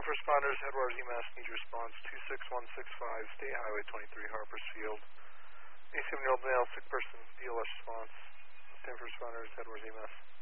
First responders, Headwaters EMS, need your response 26165, State Highway 23, Harpersfield. AC of an old male, sick person, BLS response. Stand First responders, Headwaters EMS.